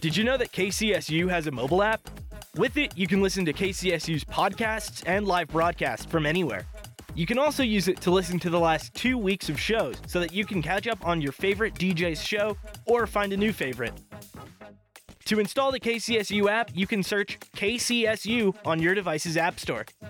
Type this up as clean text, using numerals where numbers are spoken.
Did you know that KCSU has a mobile app? With it, you can listen to KCSU's podcasts and live broadcasts from anywhere. You can also use it to listen to the last 2 weeks of shows so that you can catch up on your favorite DJ's show or find a new favorite. To install the KCSU app, you can search KCSU on your device's app store.